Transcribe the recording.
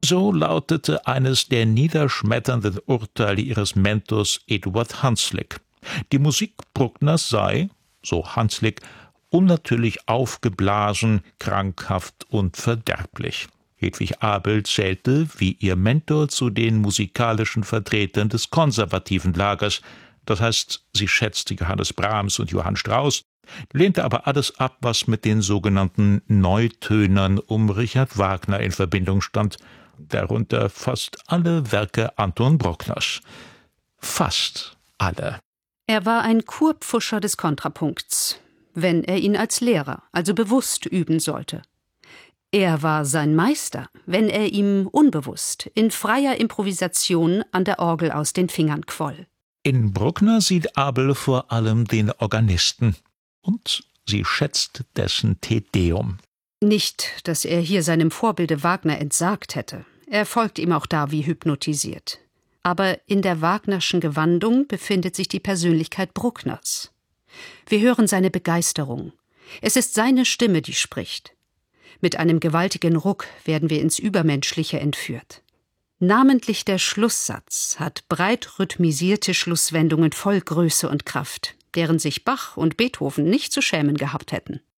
So lautete eines der niederschmetternden Urteile ihres Mentors Eduard Hanslick. Die Musik Bruckners sei, so Hanslick, unnatürlich aufgeblasen, krankhaft und verderblich. Hedwig Abel zählte, wie ihr Mentor, zu den musikalischen Vertretern des konservativen Lagers. Das heißt, sie schätzte Johannes Brahms und Johann Strauss, lehnte aber alles ab, was mit den sogenannten Neutönern um Richard Wagner in Verbindung stand, darunter fast alle Werke Anton Bruckners. Fast alle. Er war ein Kurpfuscher des Kontrapunkts, wenn er ihn als Lehrer, also bewusst üben sollte. Er war sein Meister, wenn er ihm unbewusst, in freier Improvisation an der Orgel aus den Fingern quoll. In Bruckner sieht Abel vor allem den Organisten. Und sie schätzt dessen Te Deum. Nicht, dass er hier seinem Vorbilde Wagner entsagt hätte. Er folgt ihm auch da wie hypnotisiert. Aber in der Wagnerschen Gewandung befindet sich die Persönlichkeit Bruckners. Wir hören seine Begeisterung. Es ist seine Stimme, die spricht. Mit einem gewaltigen Ruck werden wir ins Übermenschliche entführt. Namentlich der Schlusssatz hat breit rhythmisierte Schlusswendungen voll Größe und Kraft, deren sich Bach und Beethoven nicht zu schämen gehabt hätten.